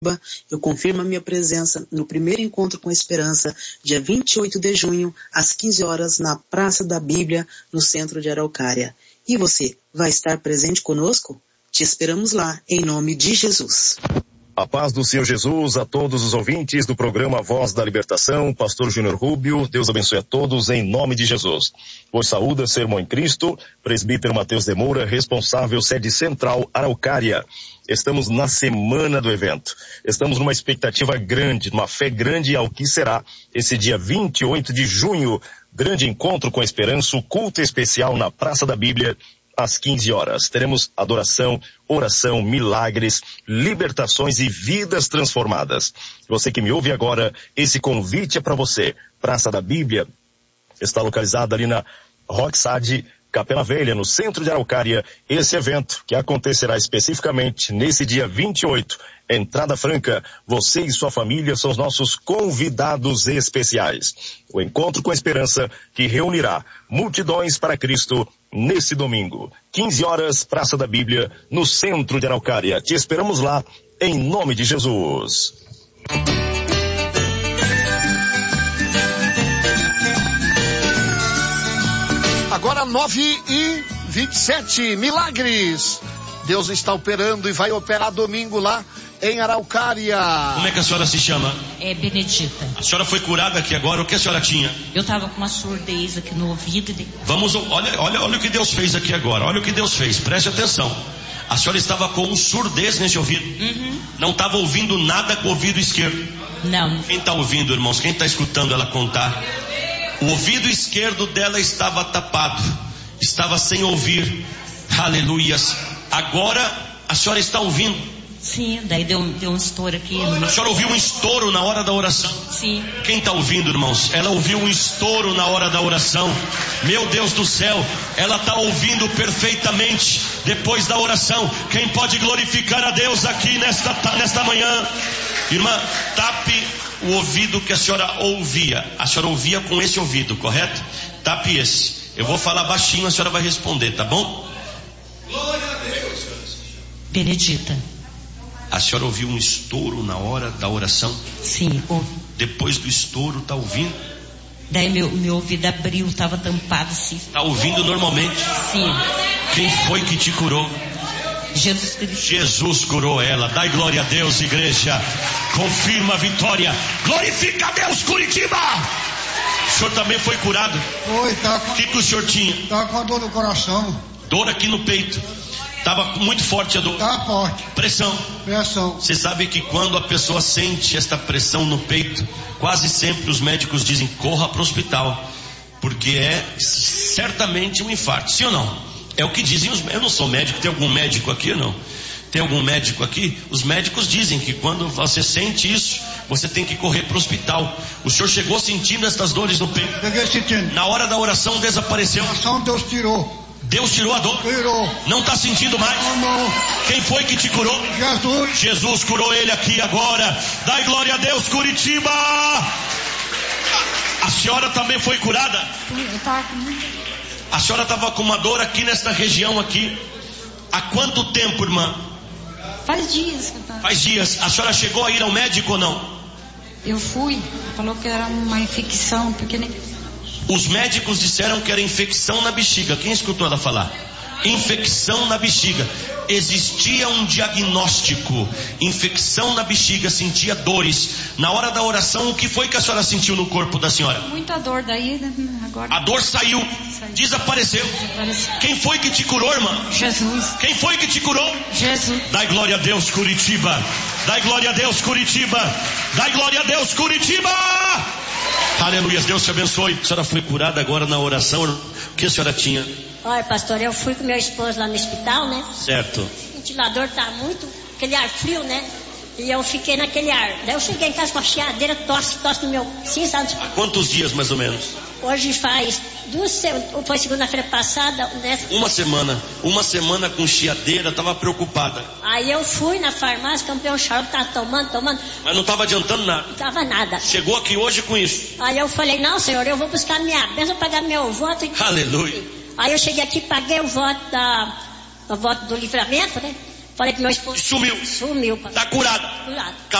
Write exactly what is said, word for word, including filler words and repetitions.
Eu confirmo a minha presença no primeiro encontro com a Esperança, dia vinte e oito de junho, às quinze horas, na Praça da Bíblia, no centro de Araucária. E você, vai estar presente conosco? Te esperamos lá, em nome de Jesus. A paz do Senhor Jesus a todos os ouvintes do programa Voz da Libertação, Pastor Júnior Rubio, Deus abençoe a todos em nome de Jesus. Vos saúda Sermão em Cristo, presbítero Mateus de Moura, responsável sede central Araucária. Estamos na semana do evento. Estamos numa expectativa grande, numa fé grande ao que será esse dia vinte e oito de junho, grande encontro com a Esperança, o culto especial na Praça da Bíblia, às quinze horas. Teremos adoração, oração, milagres, libertações e vidas transformadas. Você que me ouve agora, esse convite é para você. Praça da Bíblia está localizada ali na Roxade, Capela Velha, no centro de Araucária. Esse evento que acontecerá especificamente nesse dia vinte e oito, entrada franca. Você e sua família são os nossos convidados especiais. O encontro com a Esperança que reunirá multidões para Cristo nesse domingo. quinze horas, Praça da Bíblia, no centro de Araucária. Te esperamos lá, em nome de Jesus. Agora nove e vinte e sete, milagres. Deus está operando e vai operar domingo lá em Araucária. Como é que a senhora se chama? É Benedita. A senhora foi curada aqui agora, o que a senhora tinha? Eu tava com uma surdez aqui no ouvido. De... Vamos, olha, olha, olha o que Deus fez aqui agora, olha o que Deus fez, preste atenção. A senhora estava com surdez nesse ouvido. Uhum. Não estava ouvindo nada com o ouvido esquerdo. Não. Quem está ouvindo, irmãos? Quem está escutando ela contar? O ouvido esquerdo dela estava tapado, estava sem ouvir. Aleluias. Agora a senhora está ouvindo. Sim, daí deu, deu um estouro aqui. No... A senhora ouviu um estouro na hora da oração? Sim. Quem está ouvindo, irmãos? Ela ouviu um estouro na hora da oração. Meu Deus do céu, ela está ouvindo perfeitamente depois da oração. Quem pode glorificar a Deus aqui nesta, nesta manhã? Irmã, tape o ouvido que a senhora ouvia. A senhora ouvia com esse ouvido, correto? Tape esse. Eu vou falar baixinho, a senhora vai responder, tá bom? Glória a Deus. Benedita. A senhora ouviu um estouro na hora da oração? Sim, ouvi. Depois do estouro, tá ouvindo? Daí meu, meu ouvido abriu, estava tampado assim. Tá ouvindo normalmente? Sim. Quem foi que te curou? Jesus Cristo. Jesus curou ela. Dai glória a Deus, igreja. Confirma a vitória. Glorifica a Deus, Curitiba. O senhor também foi curado? Foi, tá com... O que que o senhor tinha? Tá com a dor no coração. Dor aqui no peito. Tava muito forte a dor. Tá forte. Pressão. Pressão. Você sabe que quando a pessoa sente esta pressão no peito, quase sempre os médicos dizem, corra para o hospital. Porque é certamente um infarto. Sim ou não? É o que dizem os médicos. Eu não sou médico, tem algum médico aqui ou não? Tem algum médico aqui? Os médicos dizem que quando você sente isso, você tem que correr para o hospital. O senhor chegou sentindo essas dores no peito? Cheguei sentindo. Na hora da oração desapareceu. A oração Deus tirou. Deus tirou a dor? Tirou. Não está sentindo mais? Não, não. Quem foi que te curou? Jesus. Jesus curou ele aqui agora. Dai glória a Deus, Curitiba. A senhora também foi curada? Eu tava com muita... A senhora estava com uma dor aqui nesta região aqui. Há quanto tempo, irmã? Faz dias. Faz dias. A senhora chegou a ir ao médico ou não? Eu fui. Falou que era uma infecção, porque nem... Os médicos disseram que era infecção na bexiga. Quem escutou ela falar? Infecção na bexiga. Existia um diagnóstico. Infecção na bexiga, sentia dores. Na hora da oração, o que foi que a senhora sentiu no corpo da senhora? Muita dor, daí agora... A dor saiu, saiu. Desapareceu. Desapareceu. Quem foi que te curou, irmã? Jesus. Quem foi que te curou? Jesus. Dai glória a Deus, Curitiba. Dai glória a Deus, Curitiba. Dai glória a Deus, Curitiba. Aleluia, Deus te abençoe. A senhora foi curada agora na oração. O que a senhora tinha? Olha, pastor, eu fui com meu esposo lá no hospital, né? Certo. O ventilador tá muito, aquele ar frio, né? E eu fiquei naquele ar. Daí eu cheguei em casa com a chiadeira, tosse, tosse no meu... Sim, sabe? Há quantos dias, mais ou menos? Hoje faz duas semanas, foi segunda-feira passada, né? Uma semana. Uma semana com chiadeira, tava preocupada. Aí eu fui na farmácia, comprei um xarope, tava tomando, tomando. Mas não tava adiantando nada? Não tava nada. Chegou aqui hoje com isso? Aí eu falei, não, senhor, eu vou buscar minha bênção, pagar meu voto. Aleluia. Aí eu cheguei aqui, paguei o voto da... o voto do livramento, né? Falei pro meu esposo. Sumiu. Sumiu, pastor. Tá curado. Curado.